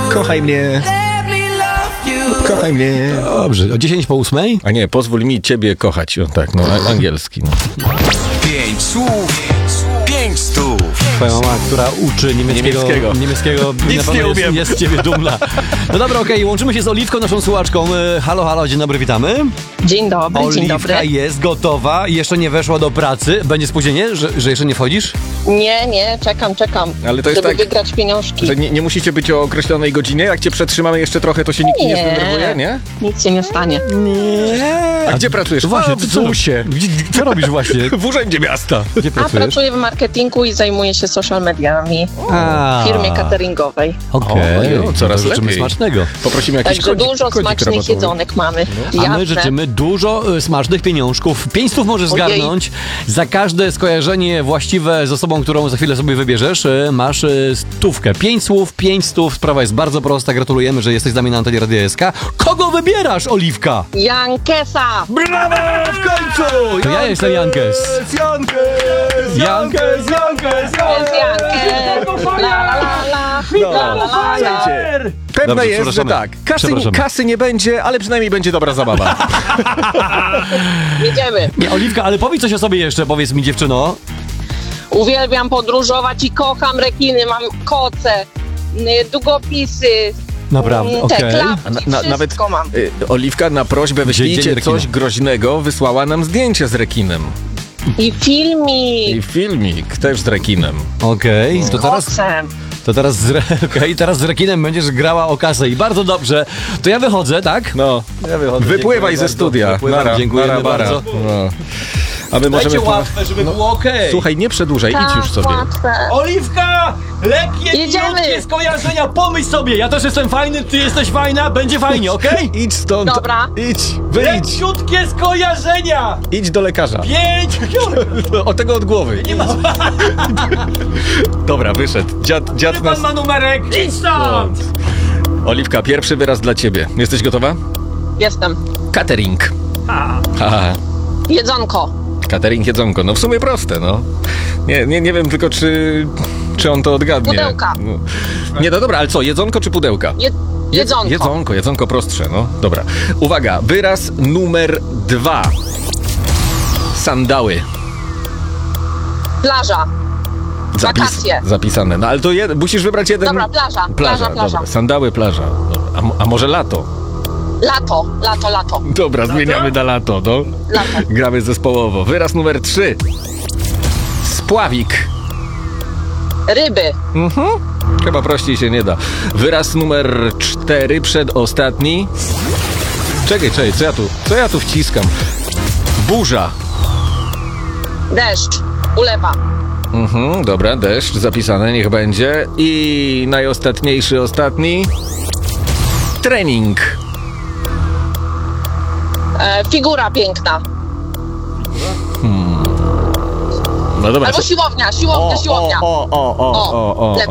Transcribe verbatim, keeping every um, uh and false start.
Kochaj mnie. Kochaj mnie. Dobrze, o dziesięć po ósmej? A nie, pozwól mi ciebie kochać. O, tak, no, a- angielski. No. Pięć słów, pięć stów. Twoja mama, która uczy niemieckiego, Niemieckiego. niemieckiego Nic na pewno nie jest, umiem. jest z ciebie dumna. No dobra, okej, łączymy się z Oliwką, naszą słuchaczką. E, Halo, halo, dzień dobry, witamy. Dzień dobry, dzień dobry. Oliwka jest gotowa, jeszcze nie weszła do pracy. Będzie spóźnienie, że, że jeszcze nie wchodzisz? Nie, nie, czekam, czekam, Ale to jest żeby tak, wygrać pieniążki. że nie, nie musicie być o określonej godzinie. Jak cię przetrzymamy jeszcze trochę, to się nikt nie, Nie. zdenerwuje, nie? Nic się nie stanie. Nie. A gdzie pracujesz? Właśnie, A, w ty co, zusie. gdzie, co robisz właśnie? W urzędzie miasta. Gdzie A pracujesz? pracuję w marketingu i zajmuję się social mediami A. w firmie cateringowej. Okej, O, coraz to życzymy lepiej. smacznego. Poprosimy jakiś Także kodzik, dużo kodzik smacznych rabatowy. jedzonek mamy. A my Jasne. życzymy dużo y, smacznych pieniążków. Pięć stów możesz Ojej. zgarnąć. Za każde skojarzenie właściwe z osobą, którą za chwilę sobie wybierzesz, y, masz y, stówkę. Pięć słów, pięć stów. Sprawa jest bardzo prosta. Gratulujemy, że jesteś z nami na antenie Radia S K. Kogo wybierasz, Oliwka? Jankesa! Brawo! W końcu! To ja jestem Jankes. Jankes! Jankes, Jankes, Jest Jankes! La la la la! La la la la! Słuchajcie, pewne Dobrze, jest, że przepraszamy. tak, kasy, Przepraszamy. kasy nie będzie, ale przynajmniej będzie dobra zabawa. Jedziemy. Nie, Oliwka, ale powiedz coś o sobie jeszcze, powiedz mi, dziewczyno. Uwielbiam podróżować i kocham rekiny. Mam koce, y, długopisy, Naprawdę, mm, okej. te klapki, A na, na, wszystko nawet mam. y, Oliwka na prośbę Dzień wyślijcie rekina. coś groźnego, wysłała nam zdjęcie z rekinem. I filmik I filmik też z rekinem. Okej, to z teraz... kocem. To teraz z, re... okay, teraz z rekinem będziesz grała o kasę i bardzo dobrze. To ja wychodzę, tak? No, Ja wychodzę. wypływaj Dziękuję ze bardzo. studia. Wypływam, Nara, dziękujemy nara, bara. bardzo. No. A my Dajcie możemy... łatwe, żeby było okej. Słuchaj, nie przedłużaj, idź już sobie. Łatwe. Oliwka! Lekkie, Jedziemy. milutkie skojarzenia, pomyśl sobie. Ja też jestem fajny, ty jesteś fajna, będzie fajnie, okej? Idź stąd. Dobra. Idź, wyjdź. Leciutkie skojarzenia! Idź do lekarza. Pięć! O tego od głowy. Nie ma... Dobra, wyszedł. Dziad, dziad Pan nas... ma numerek, idź stąd! Oliwka, pierwszy wyraz dla ciebie. Jesteś gotowa? Jestem. Catering. Haha. Jedzonko. Catering, jedzonko. No w sumie proste, no. Nie, nie, nie wiem tylko, czy, czy on to odgadnie. Pudełka. No. Nie, no dobra, ale co, jedzonko czy pudełka? Je, jedzonko. Jedzonko, jedzonko prostsze, no. Dobra. Uwaga, wyraz numer dwa. Sandały. Plaża. Wakacje. Zapisane. No ale to jed, musisz wybrać jeden... Dobra, plaża. Plaża, plaża. Dobra. Sandały, plaża. Dobra. A, mo- a może lato? Lato, lato, lato. Dobra, zmieniamy na lato, no. Lato. Gramy zespołowo. Wyraz numer trzy. Spławik. Ryby. Mhm. Chyba prościej się nie da. Wyraz numer cztery, przedostatni. Czekaj, czekaj, co ja tu, co ja tu wciskam? Burza. Deszcz. Ulewa. Mhm, dobra, deszcz, zapisane, niech będzie. I najostatniejszy, ostatni. Trening. E, figura piękna. No dobra. Albo siłownia, siłownia, siłownia. O, o, o, o, o, o, o.